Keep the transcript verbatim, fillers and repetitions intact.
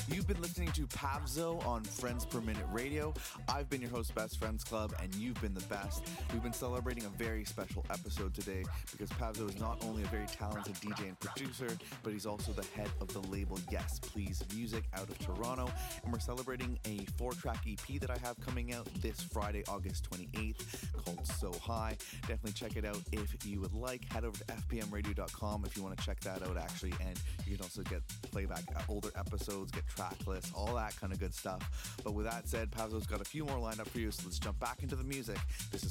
You've been listening to Pavzo on Friends Per Minute Radio. I've been your host, Best Friends Club, and you've been the best. We've been celebrating a very special episode today because Pavzo is not only a very talented D J and producer, but he's also the head of the label Yes Please Music out of Toronto. And we're celebrating a four-track E P that I have coming out this Friday, August twenty-eighth, called So High. Definitely check it out if you would like. Head over to f p m radio dot com if you want to check that out, actually. And you can also get playback older episodes, get track lists, all that kind of good stuff. But with that said, Pavzo's got a few more lined up for you, so let's jump back into the music. This is